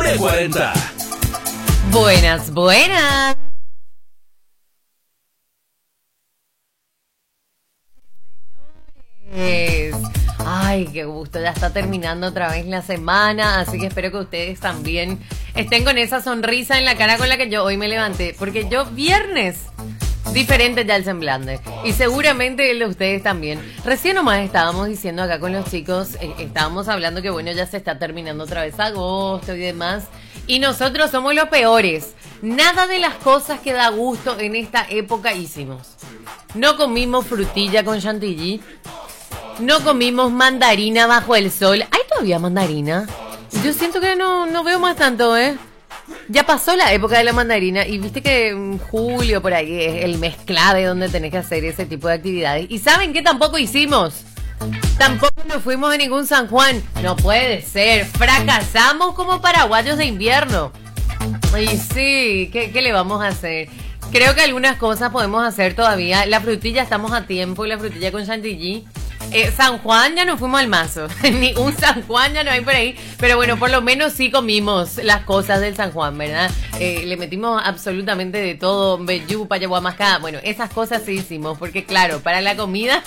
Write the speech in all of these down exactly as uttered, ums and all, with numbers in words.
cuarenta. Buenas, buenas. Ay, qué gusto, ya está terminando otra vez la semana, así que espero que ustedes también estén con esa sonrisa en la cara con la que yo hoy me levanté, porque yo viernes, diferente ya el semblante, y seguramente el de ustedes también. Recién nomás estábamos diciendo acá con los chicos, eh, estábamos hablando que bueno, ya se está terminando otra vez agosto y demás, y nosotros somos los peores. Nada de las cosas que da gusto en esta época hicimos. No comimos frutilla con chantilly. No comimos mandarina bajo el sol. ¿Hay todavía mandarina? Yo siento que no, no veo más tanto, ¿eh? Ya pasó la época de la mandarina y viste que en julio por ahí es el mes clave donde tenés que hacer ese tipo de actividades. ¿Y saben qué tampoco hicimos? Tampoco nos fuimos a ningún San Juan. No puede ser. Fracasamos como paraguayos de invierno. Y sí, ¿qué, qué le vamos a hacer? Creo que algunas cosas podemos hacer todavía. La frutilla estamos a tiempo, la frutilla con chantilly. Eh, San Juan ya no fuimos al mazo. Ni un San Juan ya no hay por ahí. Pero bueno, por lo menos sí comimos las cosas del San Juan, ¿verdad? Eh, le metimos absolutamente de todo. Vellú, payaguamascá. Bueno, esas cosas sí hicimos. Porque claro, para la comida,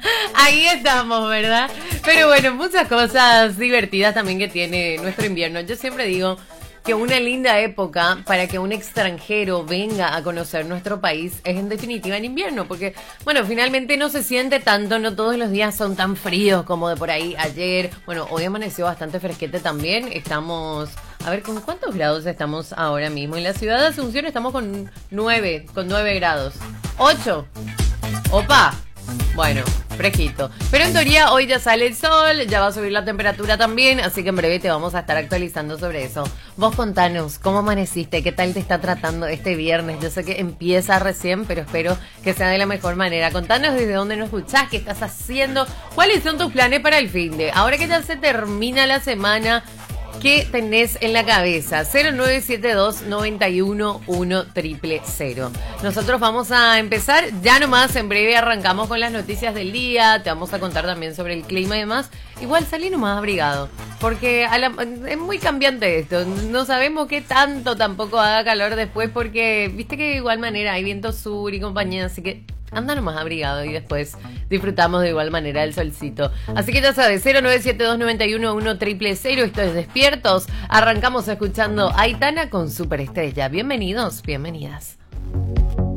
ahí estamos, ¿verdad? Pero bueno, muchas cosas divertidas también que tiene nuestro invierno. Yo siempre digo que una linda época para que un extranjero venga a conocer nuestro país es en definitiva en invierno, porque bueno, finalmente no se siente tanto, no todos los días son tan fríos como de por ahí ayer. Bueno, hoy amaneció bastante fresquete también, estamos, a ver, ¿con cuántos grados estamos ahora mismo? En la ciudad de Asunción estamos con nueve, con nueve grados. ¿ocho? ¡Opa! Bueno, fresquito. Pero en teoría hoy ya sale el sol, ya va a subir la temperatura también, así que en breve te vamos a estar actualizando sobre eso. Vos contanos, ¿cómo amaneciste? ¿Qué tal te está tratando este viernes? Yo sé que empieza recién, pero espero que sea de la mejor manera. Contanos desde dónde nos escuchás, qué estás haciendo, cuáles son tus planes para el fin de. Ahora que ya se termina la semana, ¿qué tenés en la cabeza? cero nueve siete dos, nueve uno, uno cero cero cero. Nosotros vamos a empezar, ya nomás en breve arrancamos con las noticias del día, te vamos a contar también sobre el clima y demás. Igual salí nomás abrigado, porque a la, es muy cambiante esto, no sabemos qué tanto tampoco haga calor después, porque viste que de igual manera hay viento sur y compañía, así que anda nomás abrigado y después disfrutamos de igual manera del solcito. Así que ya sabes, cero nueve siete dos, nueve uno, uno cero cero cero, esto es Despiertos. Arrancamos escuchando a Aitana con Superestrella. Bienvenidos, bienvenidas.